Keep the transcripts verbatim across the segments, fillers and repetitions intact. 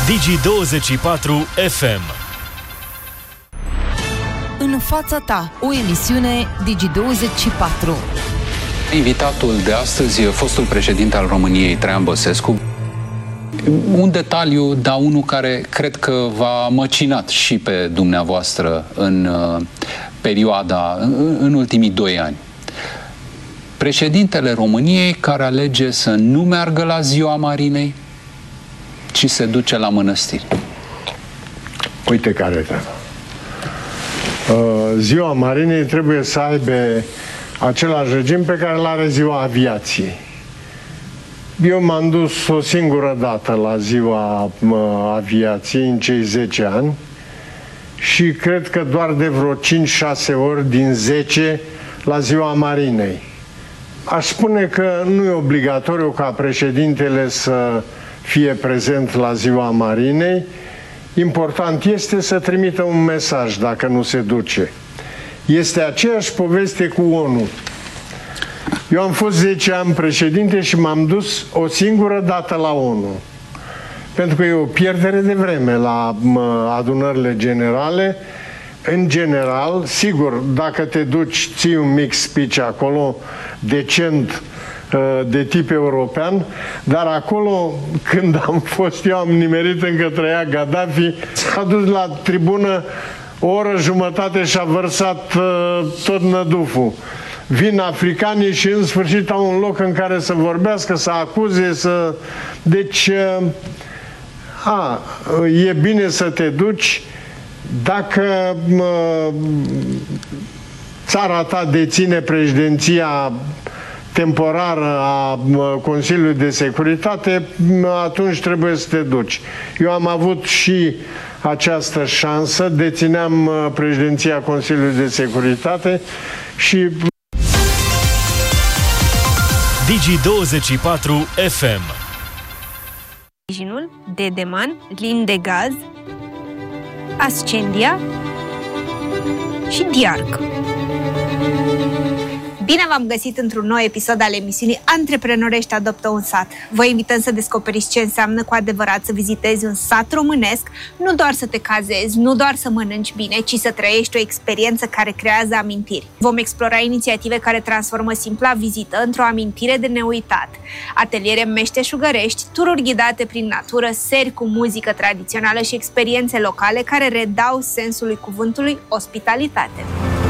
Digi douăzeci și patru F M. În fața ta, o emisiune Digi douăzeci și patru. Invitatul de astăzi e fostul președinte al României, Traian Băsescu. Un detaliu, dar unul care cred că v-a măcinat și pe dumneavoastră în uh, perioada, în, în ultimii doi ani. Președintele României care alege să nu meargă la Ziua Marinei, ci se duce la mănăstiri. Uite care treaba. Uh, Ziua Marinei trebuie să aibă același regim pe care îl are Ziua Aviației. Eu m-am dus o singură dată la Ziua uh, Aviației în cei zece ani și cred că doar de vreo cinci șase ori din zece la Ziua Marinei. Aș spune că nu e obligatoriu ca președintele să fie prezent la Ziua Marinei. Important este să trimită un mesaj dacă nu se duce. Este aceeași poveste cu ONU. Eu am fost zece ani președinte și m-am dus o singură dată la ONU. Pentru că e o pierdere de vreme la adunările generale. În general, sigur, dacă te duci, ții un mic speech acolo, decent, de tip european, dar acolo, când am fost eu, am nimerit încă trăia Gaddafi, s-a dus la tribună o oră jumătate și a vărsat uh, tot năduful. Vin africanii și în sfârșit au un loc în care să vorbească, să acuze, să... Deci, uh, a, e bine să te duci dacă uh, țara ta deține președinția temporară a Consiliului de Securitate, atunci trebuie să te duci. Eu am avut și această șansă, dețineam președinția Consiliului de Securitate și... Digi douăzeci și patru F M. Sprijinul, Dedeman, Lin de Gaz, Ascendia și Diarc. Bine v-am găsit într-un nou episod al emisiunii Antreprenorești adoptă un sat. Vă invităm să descoperiți ce înseamnă cu adevărat să vizitezi un sat românesc, nu doar să te cazezi, nu doar să mănânci bine, ci să trăiești o experiență care creează amintiri. Vom explora inițiative care transformă simpla vizită într-o amintire de neuitat. Ateliere meșteșugărești, tururi ghidate prin natură, seri cu muzică tradițională și experiențe locale care redau sensului cuvântului ospitalitate.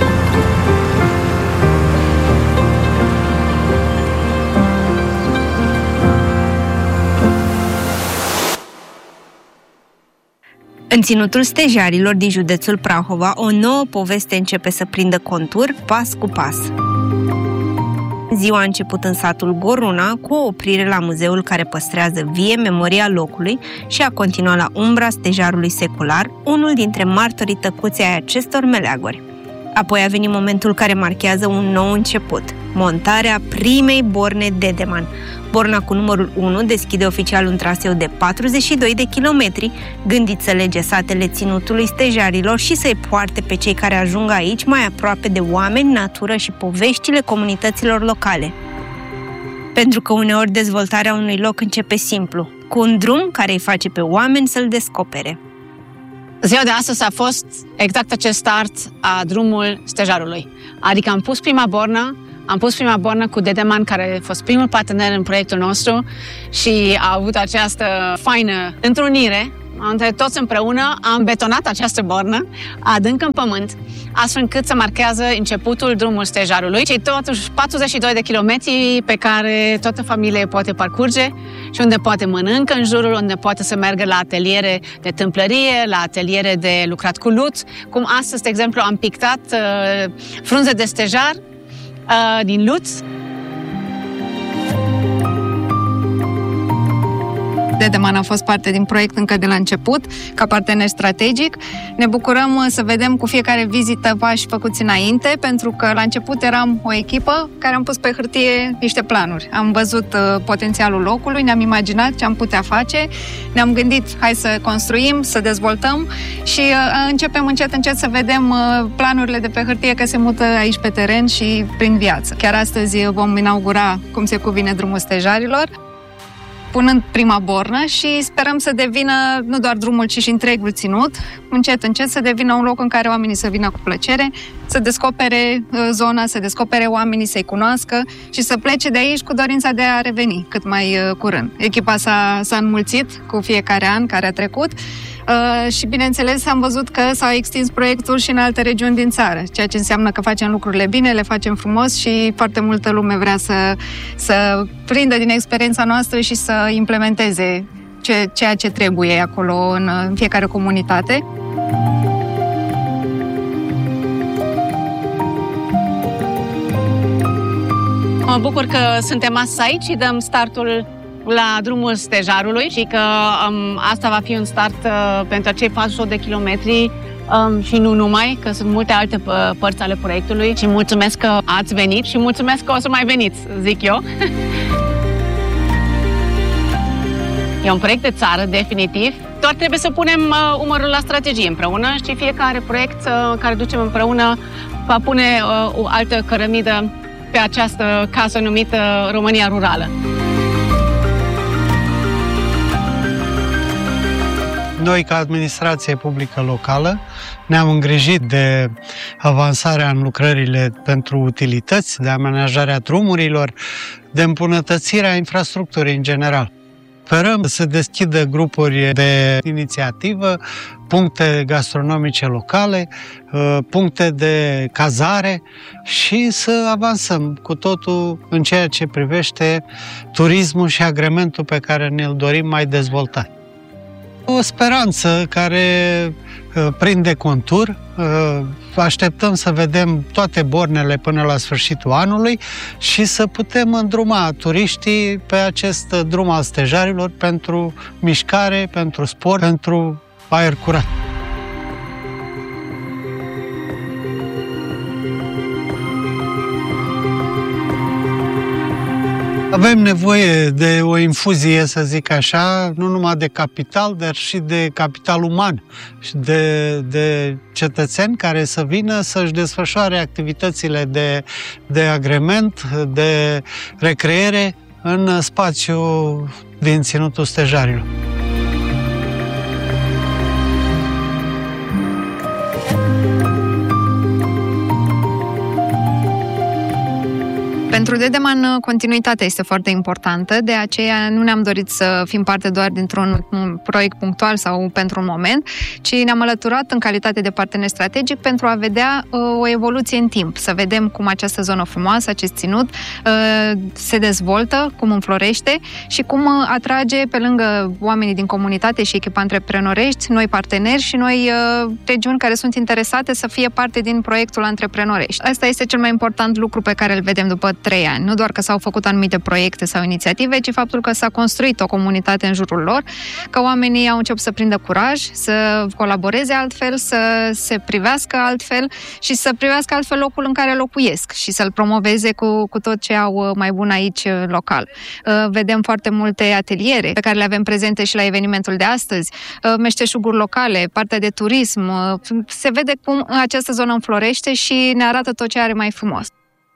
În ținutul stejarilor din județul Prahova, o nouă poveste începe să prindă contur pas cu pas. Ziua a început în satul Goruna, cu o oprire la muzeul care păstrează vie memoria locului și a continuat la umbra stejarului secular, unul dintre martorii tăcuți ai acestor meleaguri. Apoi a venit momentul care marchează un nou început, montarea primei borne Dedeman. Borna cu numărul unu deschide oficial un traseu de patruzeci și doi de kilometri, gândit să lege satele ținutului stejarilor și să-i poarte pe cei care ajung aici mai aproape de oameni, natură și poveștile comunităților locale. Pentru că uneori dezvoltarea unui loc începe simplu, cu un drum care îi face pe oameni să-l descopere. Ziua de astăzi a fost exact acest start a drumul stejarului. Adică am pus prima bornă, am pus prima bornă cu Dedeman, care a fost primul partener în proiectul nostru și a avut această faină întrunire. Între toți împreună am betonat această bornă adânc în pământ, astfel încât să marchează începutul drumul stejarului, cei totuși patruzeci și doi de kilometri pe care toată familia poate parcurge și unde poate mănâncă în jurul, unde poate să meargă la ateliere de tâmplărie, la ateliere de lucrat cu lut, cum astăzi, de exemplu, am pictat uh, frunze de stejar uh, din lut. Dedeman a fost parte din proiect încă de la început, ca partener strategic. Ne bucurăm să vedem cu fiecare vizită pași făcuți înainte, pentru că la început eram o echipă care am pus pe hârtie niște planuri. Am văzut uh, potențialul locului, ne-am imaginat ce am putea face, ne-am gândit, hai să construim, să dezvoltăm și uh, începem încet, încet să vedem uh, planurile de pe hârtie că se mută aici pe teren și prin viață. Chiar astăzi vom inaugura cum se cuvine drumul stejarilor. punând prima bornă și sperăm să devină nu doar drumul, ci și întregul ținut, încet, încet să devină un loc în care oamenii să vină cu plăcere, să descopere zona, să descopere oamenii, să-i cunoască și să plece de aici cu dorința de a reveni cât mai curând. Echipa s-a, s-a înmulțit cu fiecare an care a trecut. Uh, și, bineînțeles, am văzut că s-a extins proiectul și în alte regiuni din țară, ceea ce înseamnă că facem lucrurile bine, le facem frumos și foarte multă lume vrea să, să prindă din experiența noastră și să implementeze ce, ceea ce trebuie acolo în, în fiecare comunitate. Mă bucur că suntem astăzi aici și dăm startul la drumul Stejarului și că um, asta va fi un start uh, pentru acei patru sute de kilometri um, și nu numai, că sunt multe alte uh, părți ale proiectului și mulțumesc că ați venit și mulțumesc că o să mai veniți, zic eu. E un proiect de țară, definitiv. Doar trebuie să punem uh, umărul la strategie împreună și fiecare proiect uh, care ducem împreună va pune uh, o altă cărămidă pe această casă numită România Rurală. Noi, ca administrație publică locală, ne-am îngrijit de avansarea în lucrările pentru utilități, de amenajarea drumurilor, de îmbunătățirea infrastructurii în general. Sperăm să deschidă grupuri de inițiativă, puncte gastronomice locale, puncte de cazare și să avansăm cu totul în ceea ce privește turismul și agrementul pe care ne-l dorim mai dezvoltat. O speranță care uh, prinde contur. Uh, așteptăm să vedem toate bornele până la sfârșitul anului și să putem îndruma turiștii pe acest drum al stejarilor pentru mișcare, pentru sport, pentru aer curat. Avem nevoie de o infuzie, să zic așa, nu numai de capital, dar și de capital uman și de, de cetățeni care să vină să-și desfășoare activitățile de, de agrement, de recreere în spațiul din Ținutul Stejarilor. Pentru Dedeman, continuitatea este foarte importantă, de aceea nu ne-am dorit să fim parte doar dintr-un proiect punctual sau pentru un moment, ci ne-am alăturat în calitate de partener strategic pentru a vedea uh, o evoluție în timp, să vedem cum această zonă frumoasă, acest ținut, uh, se dezvoltă, cum înflorește și cum uh, atrage pe lângă oamenii din comunitate și echipa antreprenorești, noi parteneri și noi uh, regiuni care sunt interesate să fie parte din proiectul antreprenorești. Asta este cel mai important lucru pe care îl vedem după trei ani. Nu doar că s-au făcut anumite proiecte sau inițiative, ci faptul că s-a construit o comunitate în jurul lor, că oamenii au început să prindă curaj, să colaboreze altfel, să se privească altfel și să privească altfel locul în care locuiesc și să-l promoveze cu, cu tot ce au mai bun aici local. Vedem foarte multe ateliere pe care le avem prezente și la evenimentul de astăzi, meșteșuguri locale, partea de turism. Se vede cum această zonă înflorește și ne arată tot ce are mai frumos.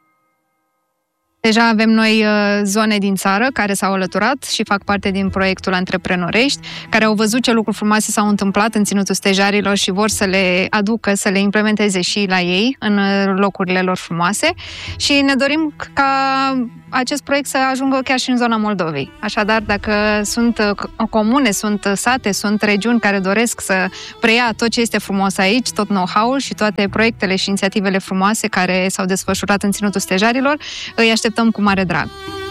Deja avem noi zone din țară care s-au alăturat și fac parte din proiectul Antreprenorești, care au văzut ce lucruri frumoase s-au întâmplat în Ținutul Stejarilor și vor să le aducă, să le implementeze și la ei, în locurile lor frumoase. Și ne dorim ca acest proiect să ajungă chiar și în zona Moldovei. Așadar, dacă sunt comune, sunt sate, sunt regiuni care doresc să preia tot ce este frumos aici, tot know-how-ul și toate proiectele și inițiativele frumoase care s-au desfășurat în Ținutul Stejarilor, îi așteptăm cu mare drag.